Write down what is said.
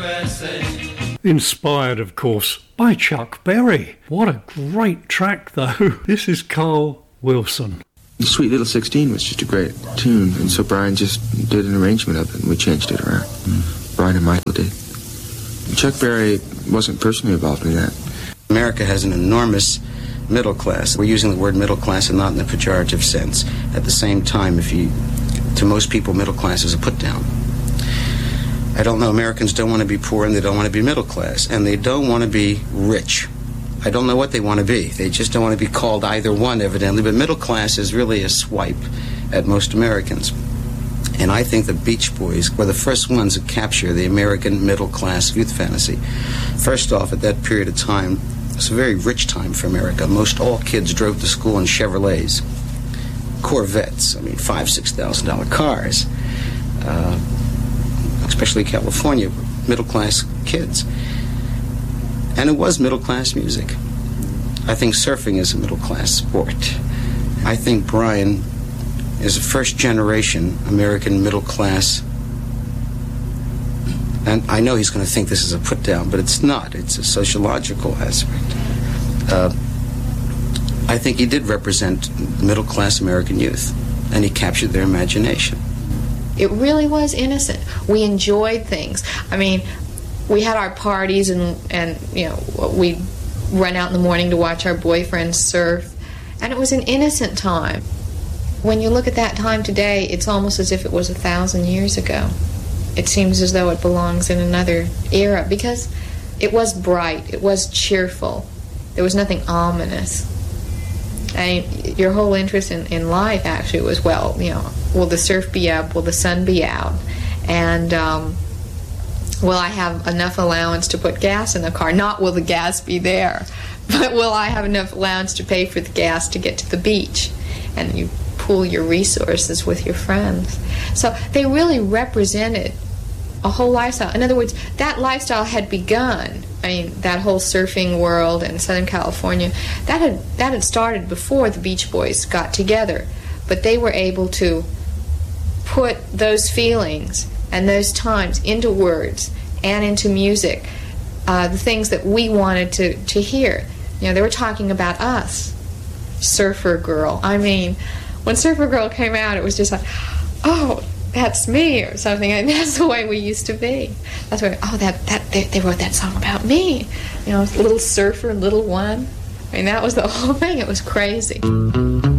Inspired, of course, by Chuck Berry. What a great track, though. This is Carl Wilson. Sweet Little 16 was just a great tune, and so Brian just did an arrangement of it, and we changed it around. Brian and Michael did. Chuck Berry wasn't personally involved in that. America has an enormous middle class. We're using the word middle class and not in the pejorative sense. At the same time, to most people, middle class is a put down. I don't know, Americans don't want to be poor and they don't want to be middle class, and they don't want to be rich. I don't know what they want to be. They just don't want to be called either one, evidently, but middle class is really a swipe at most Americans. And I think the Beach Boys were the first ones to capture the American middle class youth fantasy. First off, at that period of time, it was a very rich time for America. Most all kids drove to school in Chevrolets, Corvettes, $5,000, $6,000 cars. Especially California, middle-class kids. And it was middle-class music. I think surfing is a middle-class sport. I think Brian is a first-generation American middle-class. And I know he's going to think this is a put-down, but it's not. It's a sociological aspect. I think he did represent middle-class American youth, and he captured their imagination. It really was innocent. We enjoyed things. We had our parties and we'd run out in the morning to watch our boyfriends surf. And it was an innocent time. When you look at that time today, it's almost as if it was 1,000 years ago. It seems as though it belongs in another era because it was bright, it was cheerful. There was nothing ominous. Your whole interest in life actually was, will the surf be up? Will the sun be out? And will I have enough allowance to put gas in the car? Not will the gas be there, but will I have enough allowance to pay for the gas to get to the beach? And you pool your resources with your friends. So they really represented a whole lifestyle. In other words, that lifestyle had begun. That whole surfing world in Southern California, that had started before the Beach Boys got together. But they were able to put those feelings and those times into words and into music, the things that we wanted to hear. They were talking about us. Surfer Girl. When Surfer Girl came out, it was just like, oh, that's me, or something. And that's the way we used to be. That's where, they wrote that song about me. Little surfer, little one. That was the whole thing. It was crazy.